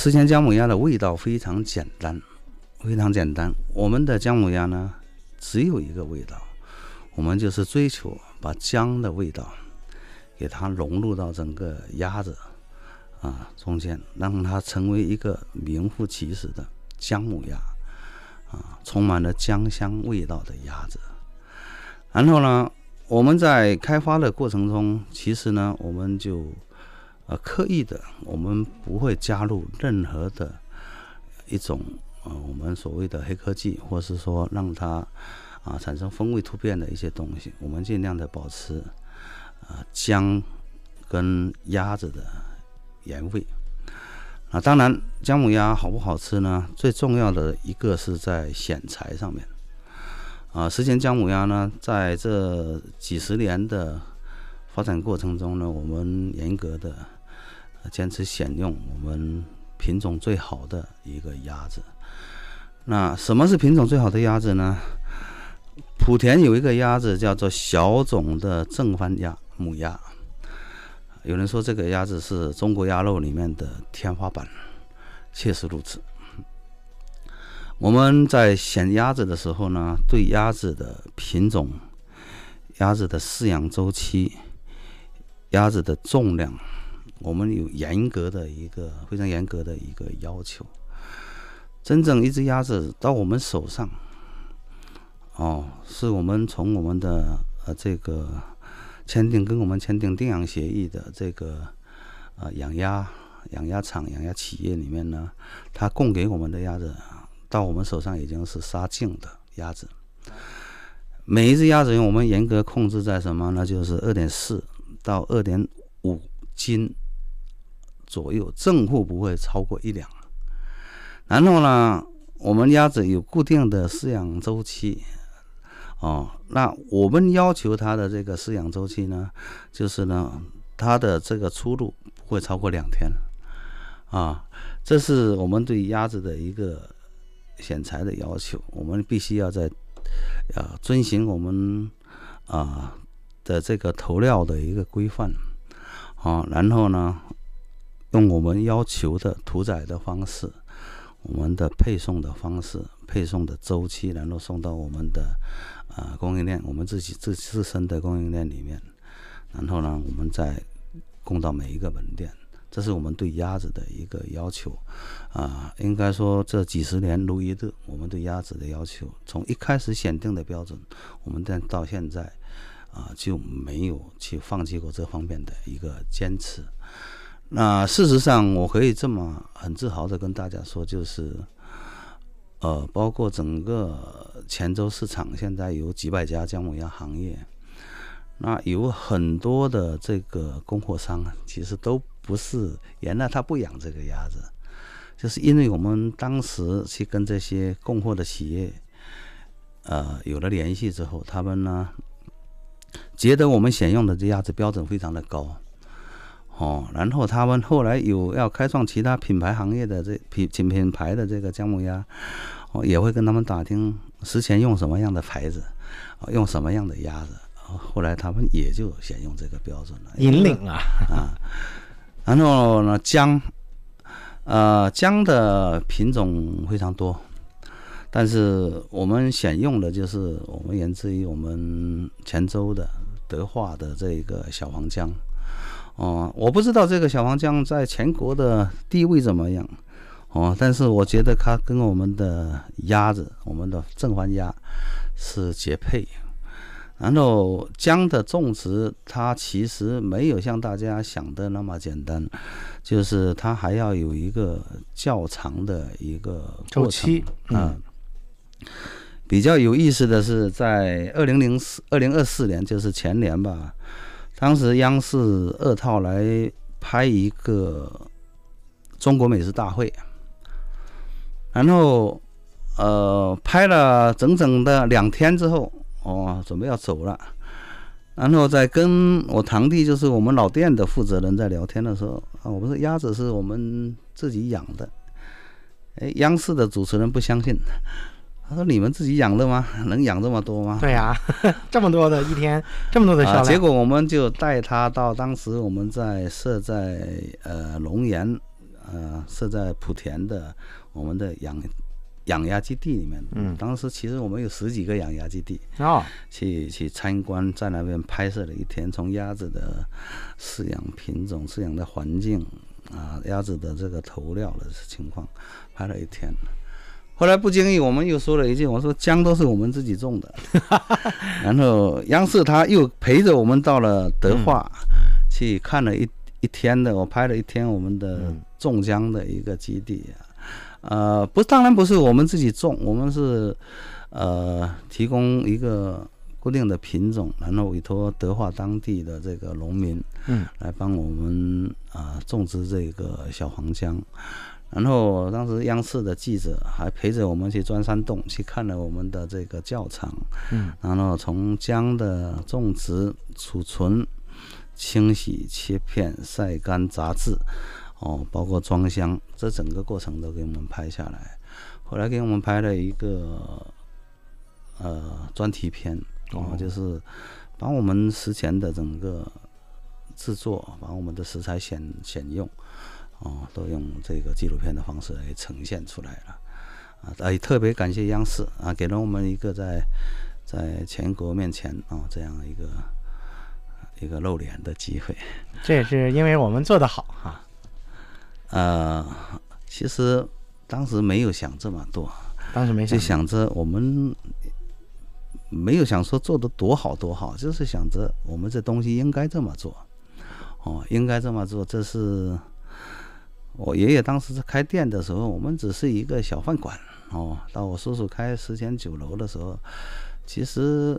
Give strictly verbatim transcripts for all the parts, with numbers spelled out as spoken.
石前姜母鸭的味道非常简单，非常简单。我们的姜母鸭呢，只有一个味道，我们就是追求把姜的味道给它融入到整个鸭子啊中间，让它成为一个名副其实的姜母鸭啊，充满了姜香味道的鸭子。然后呢，我们在开发的过程中，其实呢，我们就呃刻意的，我们不会加入任何的一种呃我们所谓的黑科技，或是说让它啊产生风味突变的一些东西，我们尽量的保持啊姜跟鸭子的原味。啊，当然姜母鸭好不好吃呢？最重要的一个是在选材上面。啊，石前姜母鸭呢，在这几十年的发展过程中呢，我们严格的坚持选用我们品种最好的一个鸭子。那什么是品种最好的鸭子呢？莆田有一个鸭子叫做小种的正番鸭母鸭，有人说这个鸭子是中国鸭肉里面的天花板，确实如此。我们在选鸭子的时候呢，对鸭子的品种、鸭子的饲养周期、鸭子的重量，我们有严格的一个非常严格的一个要求。真正一只鸭子到我们手上，哦，是我们从我们的呃这个签订跟我们签订定养协议的这个呃养鸭养鸭场、养鸭企业里面呢，它供给我们的鸭子，到我们手上已经是杀净的鸭子。每一只鸭子我们严格控制在什么呢？就是 二点四 到 二点五 斤左右，正负不会超过一两。然后呢，我们鸭子有固定的饲养周期哦，那我们要求它的这个饲养周期呢，就是呢，它的这个出入不会超过两天啊，这是我们对鸭子的一个选材的要求。我们必须要在呃遵循我们啊的这个投料的一个规范啊，然后呢，用我们要求的屠宰的方式，我们的配送的方式、配送的周期，然后送到我们的啊、呃、供应链，我们自己自自身的供应链里面，然后呢，我们再供到每一个门店。这是我们对鸭子的一个要求啊、呃，应该说这几十年如一日，我们对鸭子的要求，从一开始选定的标准，我们到现在啊、呃、就没有去放弃过这方面的一个坚持。那事实上，我可以这么很自豪的跟大家说，就是呃，包括整个泉州市场，现在有几百家姜母鸭行业，那有很多的这个供货商，其实都不是原来他不养这个鸭子，就是因为我们当时去跟这些供货的企业，呃，有了联系之后，他们呢觉得我们选用的这鸭子标准非常的高。哦，然后他们后来有要开创其他品牌行业的这品品牌的这个姜母鸭，哦，也会跟他们打听之前用什么样的牌子，哦，用什么样的鸭子，哦，后来他们也就选用这个标准了。 引领啊啊，然后呢，姜，呃，姜的品种非常多，但是我们选用的就是我们源自于我们泉州的德化的这个小黄姜。哦，我不知道这个小黄姜在全国的地位怎么样，哦，但是我觉得它跟我们的鸭子，我们的正番鸭是绝配。然后姜的种植，它其实没有像大家想的那么简单，就是它还要有一个较长的一个周期啊。比较有意思的是，在二零零四二零二四年，就是前年吧。当时央视二套来拍一个中国美食大会，然后呃拍了整整的两天之后，哦，准备要走了，然后在跟我堂弟，就是我们老店的负责人在聊天的时候，啊，我们说鸭子是我们自己养的，哎，央视的主持人不相信。他说：“你们自己养的吗？能养这么多吗？” 对呀、啊，这么多的一天，这么多的销量、啊。 结果我们就带他到当时我们在设在呃龙岩呃设在莆田的我们的养养鸭基地里面。 嗯， 当时其实我们有十几个养鸭基地， 哦， 去去参观，在那边拍摄了一天，从鸭子的饲养品种、饲养的环境啊，鸭子的这个投料的情况，拍了一天。后来不经意我们又说了一句，我说姜都是我们自己种的。然后央视他又陪着我们到了德化、嗯、去看了一一天的，我拍了一天我们的种姜的一个基地。呃，不，当然不是我们自己种，我们是呃提供一个固定的品种，然后委托德化当地的这个农民，嗯，来帮我们啊、呃、种植这个小黄姜。然后当时央视的记者还陪着我们去钻山洞，去看了我们的这个窖场，嗯，然后从姜的种植、储存、清洗、切片、晒干、炸制，哦，包括装箱，这整个过程都给我们拍下来。后来给我们拍了一个呃专题片，哦，就是把我们食前的整个制作，把我们的食材选选用。哦，都用这个纪录片的方式来呈现出来了，啊，也特别感谢央视啊，给了我们一个在在全国面前啊、哦、这样一个一个露脸的机会。 这也是因为我们做得好哈、啊。 呃，其实当时没有想这么多， 当时没想， 就想着我们没有想说做得多好多好，就是想着我们这东西应该这么做，哦，应该这么做，这是。我爷爷当时是开店的时候，我们只是一个小饭馆哦。到我叔叔开十间酒楼的时候，其实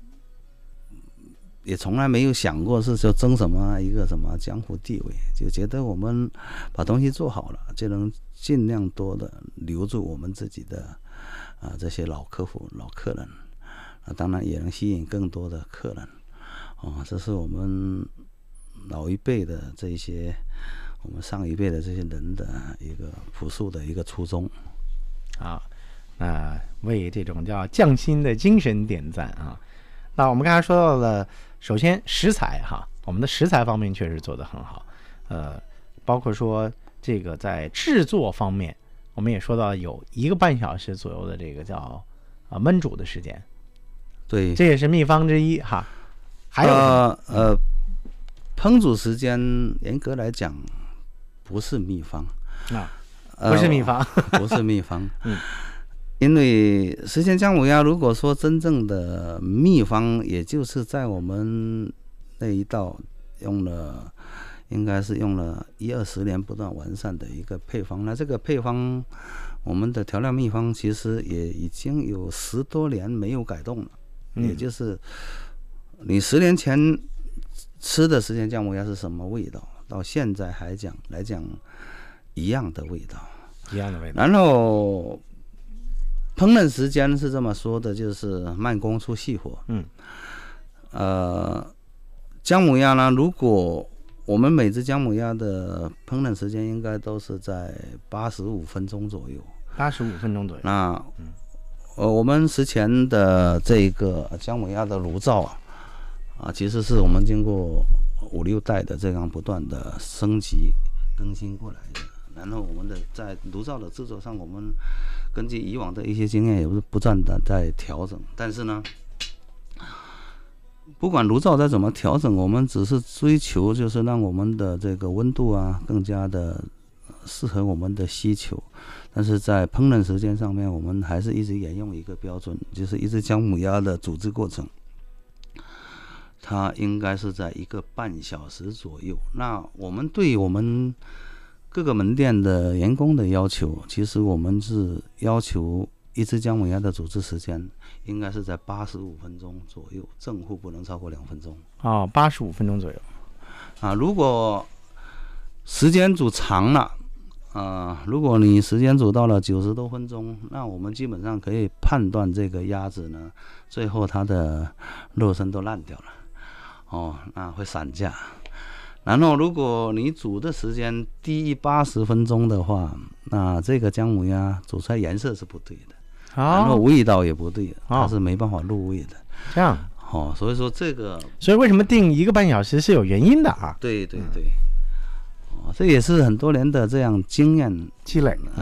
也从来没有想过是就争什么一个什么江湖地位，就觉得我们把东西做好了，就能尽量多的留住我们自己的啊这些老客户、老客人啊，当然也能吸引更多的客人哦。这是我们老一辈的这些。我们上一辈的这些人的一个朴素的一个初衷啊，那为这种叫匠心的精神点赞啊。那我们刚才说到了，首先食材哈，我们的食材方面确实做得很好，呃，包括说这个在制作方面，我们也说到有一个半小时左右的这个叫啊焖煮的时间， 对， 这也是秘方之一哈。还有呃呃，烹煮时间严格来讲。不是秘方啊，不是秘方， 呃、不是秘方。嗯，因为食前姜母鸭，如果说真正的秘方，也就是在我们那一道用了，应该是用了一二十年不断完善的一个配方。那这个配方，我们的调料秘方其实也已经有十多年没有改动了，嗯、也就是你十年前吃的食前姜母鸭是什么味道？到现在还讲来讲一样的味道， 一样的味道。 然后烹饪时间是这么说的，就是慢工出细活。嗯，呃，姜母鸭呢，如果我们每只姜母鸭的烹饪时间应该都是在八十五分钟左右。 八十五分钟左右。 那，嗯、呃，我们食前的这个姜母鸭的炉灶啊，啊，其实是我们经过五六代的这样不断的升级更新过来的。然后我们的在炉灶的制作上，我们根据以往的一些经验，也是不断的在调整。但是呢，不管炉灶再怎么调整，我们只是追求就是让我们的这个温度啊更加的适合我们的需求。但是在烹饪时间上面，我们还是一直沿用一个标准，就是一只姜母鸭的煮制过程，它应该是在一个半小时左右。那我们对我们各个门店的员工的要求，其实我们是要求一只姜母鸭的煮制时间应该是在八十五分钟左右，正负不能超过两分钟。 哦，八十五分钟左右。 啊，如果时间煮长了，啊，如果你时间煮到了九十多分钟，那我们基本上可以判断这个鸭子呢，最后它的肉身都烂掉了，哦，那会散架。然后如果你煮的时间低于八十分钟的话，那这个姜母鸭煮出来颜色是不对的，哦、然后味道也不对，它是没办法入味的。 这样， 哦，所以说这个， 所以为什么定一个半小时是有原因的啊？ 对对对。哦， 这也是很多年的这样经验积累。